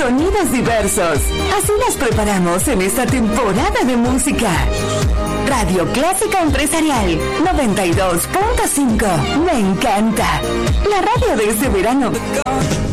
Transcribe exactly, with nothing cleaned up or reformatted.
sonidos diversos. Así las preparamos en esta temporada de música. Radio Clásica Empresarial noventa y dos punto cinco. Me encanta. La radio de este verano.